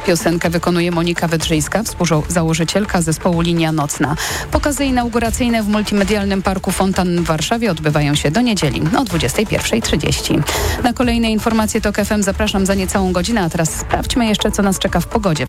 Piosenkę wykonuje Monika Wydrzyjska, współzałożycielka zespołu Linia Nocna. Pokazy inauguracyjne w Multimedialnym Parku Fontanny w Warszawie odbywają się do niedzieli o 21:30. Na kolejne informacje TOK FM zapraszam za niecałą godzinę, a teraz sprawdźmy jeszcze, co nas czeka w pogodzie.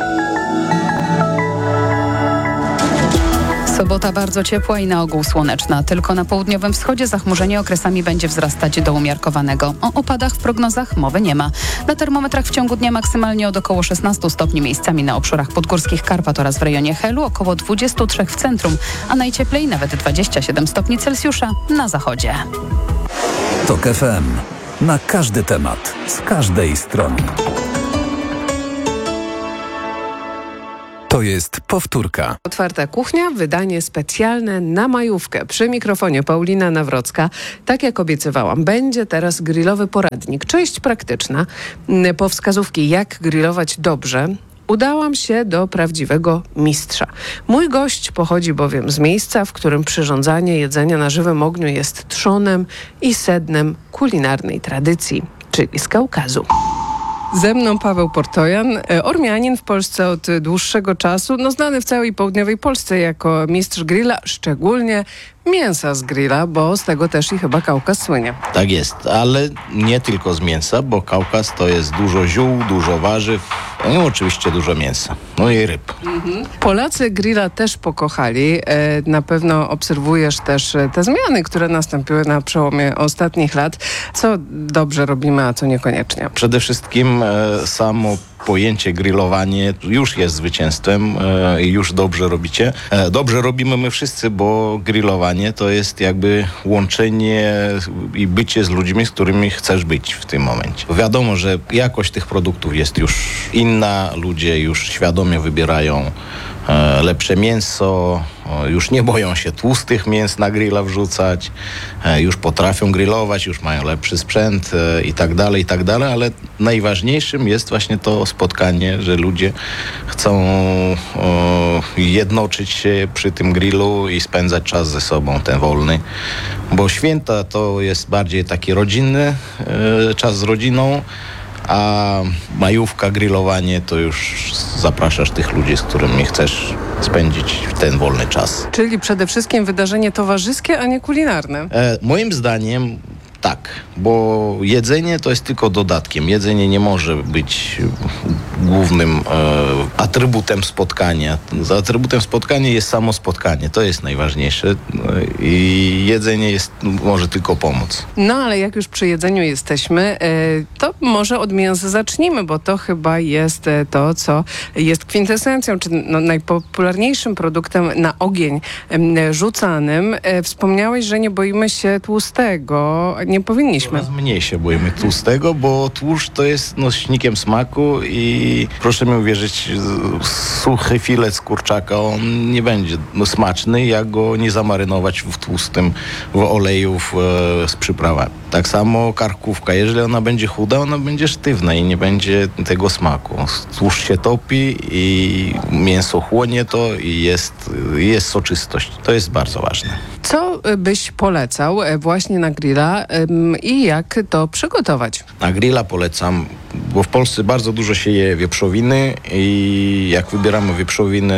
Sobota bardzo ciepła i na ogół słoneczna. Tylko na południowym wschodzie zachmurzenie okresami będzie wzrastać do umiarkowanego. O opadach w prognozach mowy nie ma. Na termometrach w ciągu dnia maksymalnie od około 16 stopni, miejscami na obszarach podgórskich Karpat oraz w rejonie Helu, około 23 w centrum, a najcieplej nawet 27 stopni Celsjusza na zachodzie. TOK FM. Na każdy temat, z każdej strony. To jest powtórka. Otwarta kuchnia, wydanie specjalne na majówkę. Przy mikrofonie Paulina Nawrocka. Tak jak obiecywałam, będzie teraz grillowy poradnik. Część praktyczna. Po wskazówki, jak grillować dobrze, udałam się do prawdziwego mistrza. Mój gość pochodzi bowiem z miejsca, w którym przyrządzanie jedzenia na żywym ogniu jest trzonem i sednem kulinarnej tradycji, czyli z Kaukazu. Ze mną Paweł Portojan, Ormianin w Polsce od dłuższego czasu, znany w całej południowej Polsce jako mistrz grilla, szczególnie mięsa z grilla, bo z tego też i chyba Kaukaz słynie. Tak jest, ale nie tylko z mięsa, bo Kaukaz to jest dużo ziół, dużo warzyw, i oczywiście dużo mięsa, i ryb. Polacy grilla też pokochali. Na pewno obserwujesz też te zmiany, które nastąpiły na przełomie ostatnich lat. Co dobrze robimy, a co niekoniecznie? Przede wszystkim samo pojęcie grillowanie już jest zwycięstwem i już dobrze robicie. Dobrze robimy my wszyscy, bo grillowanie to jest jakby łączenie i bycie z ludźmi, z którymi chcesz być w tym momencie. Wiadomo, że jakość tych produktów jest już inna, ludzie już świadomie wybierają lepsze mięso, już nie boją się tłustych mięs na grilla wrzucać, już potrafią grillować, już mają lepszy sprzęt i tak dalej, ale najważniejszym jest właśnie to spotkanie, że ludzie chcą jednoczyć się przy tym grillu i spędzać czas ze sobą, ten wolny, bo święta to jest bardziej taki rodzinny czas z rodziną, a majówka, grillowanie to już zapraszasz tych ludzi, z którymi chcesz spędzić ten wolny czas. Czyli przede wszystkim wydarzenie towarzyskie, a nie kulinarne. Moim zdaniem tak, bo jedzenie to jest tylko dodatkiem. Jedzenie nie może być głównym atrybutem spotkania. Za atrybutem spotkania jest samo spotkanie. To jest najważniejsze i jedzenie może tylko pomóc. Ale jak już przy jedzeniu jesteśmy, to może od mięsa zacznijmy, bo to chyba jest to, co jest kwintesencją, czy najpopularniejszym produktem na ogień rzucanym. Wspomniałeś, że nie boimy się tłustego. Nie powinniśmy. Coraz mniej się boimy tłustego, bo tłuszcz to jest nośnikiem smaku i proszę mi uwierzyć, suchy filet z kurczaka, on nie będzie smaczny, jak go nie zamarynować w tłustym, w oleju z przyprawami. Tak samo karkówka, jeżeli ona będzie chuda, ona będzie sztywna i nie będzie tego smaku. Tłuszcz się topi i mięso chłonie to i jest soczystość. To jest bardzo ważne. Co byś polecał właśnie na grilla i jak to przygotować? Na grilla polecam, bo w Polsce bardzo dużo się je wieprzowiny i jak wybieramy wieprzowinę,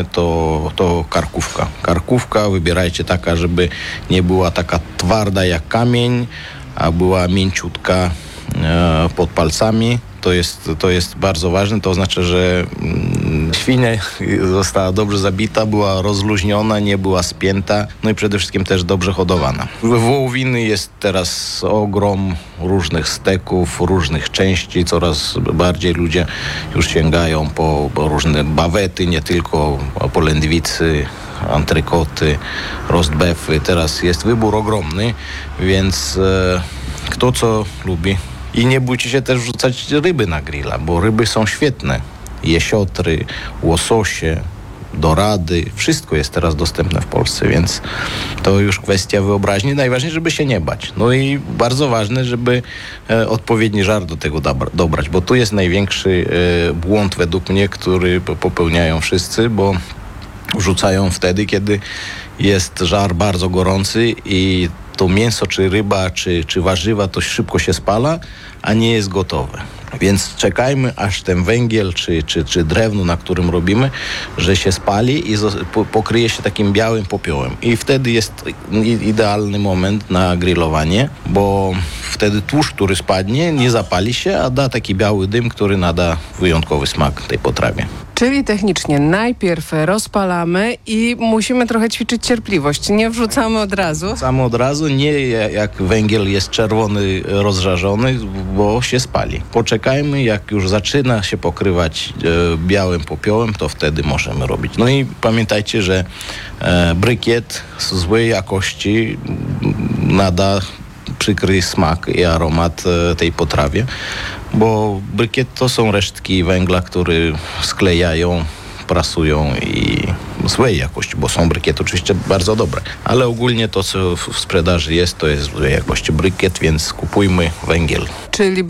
to karkówka. Karkówka wybierajcie taka, żeby nie była taka twarda jak kamień, a była mięciutka pod palcami. To jest bardzo ważne, to oznacza, że świnia została dobrze zabita, była rozluźniona, nie była spięta, i przede wszystkim też dobrze hodowana. Wołowiny jest teraz ogrom różnych steków, różnych części, coraz bardziej ludzie już sięgają po różne bawety, nie tylko polędwicy, antrykoty, rostbefy. Teraz jest wybór ogromny, więc kto co lubi. I nie bójcie się też wrzucać ryby na grilla, bo ryby są świetne. Jesiotry, łososie, dorady, wszystko jest teraz dostępne w Polsce, więc to już kwestia wyobraźni. Najważniejsze, żeby się nie bać. I bardzo ważne, żeby odpowiedni żar do tego dobrać, bo tu jest największy błąd według mnie, który popełniają wszyscy, bo wrzucają wtedy, kiedy jest żar bardzo gorący i to mięso, czy ryba, czy warzywa, to szybko się spala, a nie jest gotowe. Więc czekajmy, aż ten węgiel czy drewno, na którym robimy, że się spali i pokryje się takim białym popiołem. I wtedy jest idealny moment na grillowanie, bo wtedy tłuszcz, który spadnie, nie zapali się, a da taki biały dym, który nada wyjątkowy smak tej potrawie. Czyli technicznie najpierw rozpalamy i musimy trochę ćwiczyć cierpliwość. Nie wrzucamy od razu. Od razu, nie jak węgiel jest czerwony, rozżarzony, bo się spali. Poczekajmy, jak już zaczyna się pokrywać białym popiołem, to wtedy możemy robić. No i pamiętajcie, że brykiet z złej jakości nada przykry smak i aromat tej potrawie, bo brykiet to są resztki węgla, które sklejają, prasują i złej jakości, bo są brykiety oczywiście bardzo dobre, ale ogólnie to, co w sprzedaży jest, to jest złej jakości brykiet, więc kupujmy węgiel. Czyli